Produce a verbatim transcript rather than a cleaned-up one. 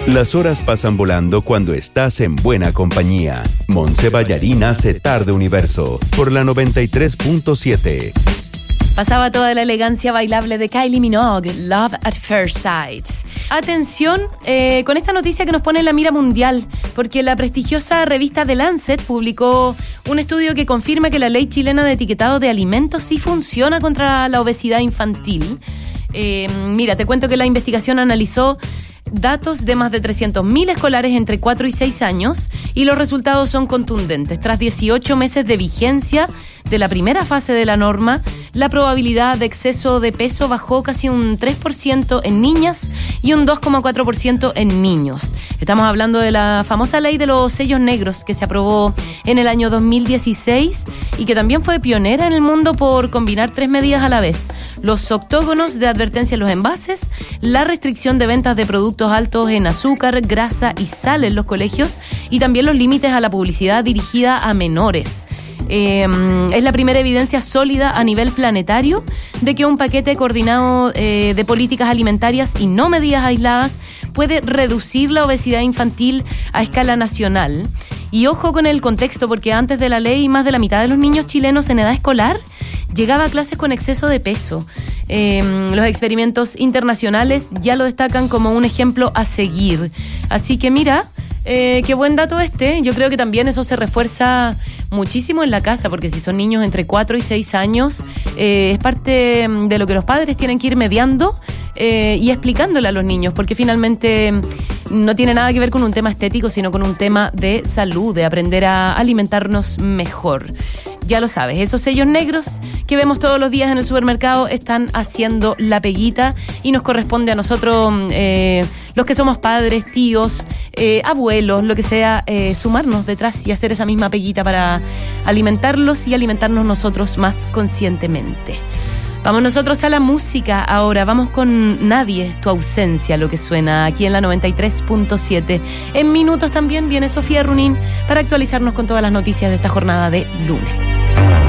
Las horas pasan volando cuando estás en buena compañía. Montse Ballarín hace Tarde Universo por la noventa y tres punto siete. Pasaba toda la elegancia bailable de Kylie Minogue, Love at First Sight. Atención eh, con esta noticia que nos pone en la mira mundial, porque la prestigiosa revista The Lancet publicó un estudio que confirma que la ley chilena de etiquetado de alimentos sí funciona contra la obesidad infantil. Eh, mira, te cuento que la investigación analizó datos de más de trescientos mil escolares entre cuatro y seis años y los resultados son contundentes. Tras dieciocho meses de vigencia de la primera fase de la norma, la probabilidad de exceso de peso bajó casi un tres por ciento en niñas y un dos coma cuatro por ciento en niños. Estamos hablando de la famosa ley de los sellos negros que se aprobó en el año dos mil dieciséis y que también fue pionera en el mundo por combinar tres medidas a la vez: los octógonos de advertencia en los envases, la restricción de ventas de productos altos en azúcar, grasa y sal en los colegios y también los límites a la publicidad dirigida a menores. Eh, es la primera evidencia sólida a nivel planetario de que un paquete coordinado eh, de políticas alimentarias y no medidas aisladas puede reducir la obesidad infantil a escala nacional. Y ojo con el contexto, porque antes de la ley más de la mitad de los niños chilenos en edad escolar llegaba a clases con exceso de peso. Eh, los experimentos internacionales ya lo destacan como un ejemplo a seguir. Así que mira, eh, qué buen dato este. Yo creo que también eso se refuerza muchísimo en la casa, porque si son niños entre cuatro y seis años, eh, es parte de lo que los padres tienen que ir mediando eh, y explicándole a los niños, porque finalmente no tiene nada que ver con un tema estético, sino con un tema de salud, de aprender a alimentarnos mejor. Ya lo sabes, esos sellos negros que vemos todos los días en el supermercado están haciendo la peguita y nos corresponde a nosotros, eh, los que somos padres, tíos, eh, abuelos, lo que sea, eh, sumarnos detrás y hacer esa misma peguita para alimentarlos y alimentarnos nosotros más conscientemente. Vamos nosotros a la música ahora, vamos con Nadie, tu ausencia, lo que suena aquí en la noventa y tres punto siete. En minutos también viene Sofía Runín para actualizarnos con todas las noticias de esta jornada de lunes.